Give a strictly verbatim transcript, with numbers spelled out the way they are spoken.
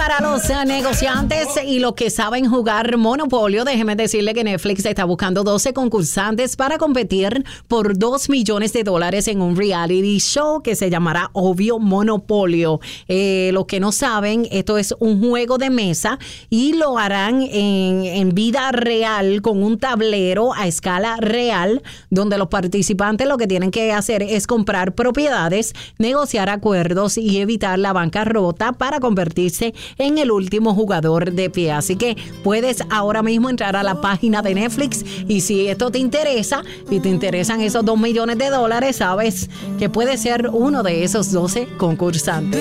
para los uh, negociantes y los que saben jugar Monopolio, déjeme decirle que Netflix está buscando doce concursantes para competir por dos millones de dólares en un reality show que se llamará Obvio Monopolio. Eh, los que no saben, esto es un juego de mesa y lo harán en, en vida real con un tablero a escala real, donde los participantes lo que tienen que hacer es comprar propiedades, negociar acuerdos y evitar la bancarrota para convertirse en el último jugador de pie. Así que puedes ahora mismo entrar a la página de Netflix y si esto te interesa y te interesan esos dos millones de dólares, sabes que puedes ser uno de esos doce concursantes.